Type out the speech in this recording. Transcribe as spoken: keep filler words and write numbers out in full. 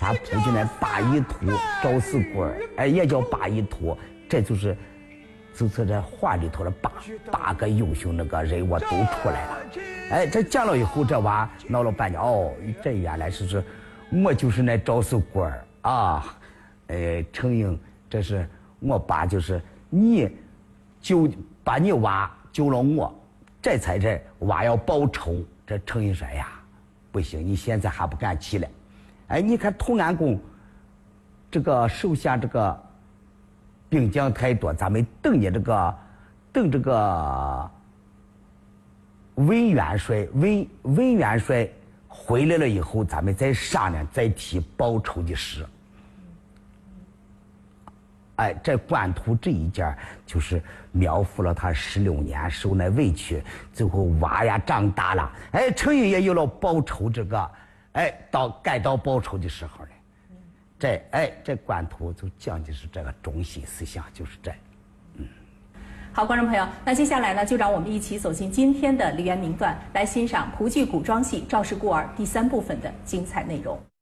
他铺进来八一图赵四官，哎，也叫八一图，这就是就是这画里头的八八个英雄那个人我都出来了。哎，这讲了以后，这娃闹了半天，哦，这原来是是我就是那赵四官啊，呃，程英，这是我爸，就是你救把你娃救了我，这才这娃要报仇。这程英说呀，不行，你现在还不敢起来。哎，你看同安宫这个手下这个兵将太多，咱们等你这个等这个文元帅文文元帅回来了以后，咱们再商量，再提报仇的事。哎，这官图这一件就是描述了他十六年受那委屈，最后娃呀长大了，哎，程英也有了报仇这个，哎，到该到报仇的时候了。这哎，这官图就讲的是这个中心思想，就是这。嗯， 好，观众朋友，那接下来呢，就让我们一起走进今天的梨园名段，来欣赏蒲剧古装戏《赵氏孤儿》第三部分的精彩内容。